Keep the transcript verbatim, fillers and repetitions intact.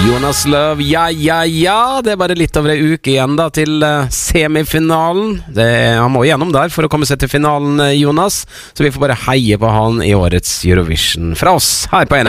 Jonas Løv, ja, ja, ja. Det er bare litt over en uke igjen da til uh, semifinalen. Det, han må gjennom der for å komme seg til finalen, Jonas. Så vi får bare heie på han i årets Eurovision fra oss her på N.